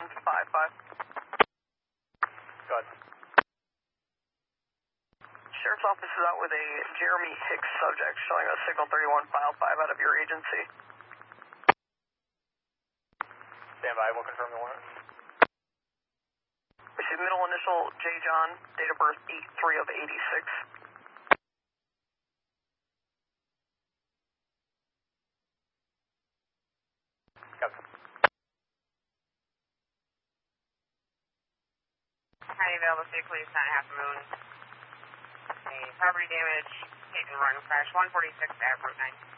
5-5. Go ahead. Sheriff's Office is out with a Jeremy Hicks subject showing a signal 31 file 5 out of your agency. Stand by, we'll confirm the warrant. Received middle initial J. John, date of birth 8/3 of 86. Copy. County available state police, 9.5 Moon. A property damage, hit and run crash, 146 at Route 9.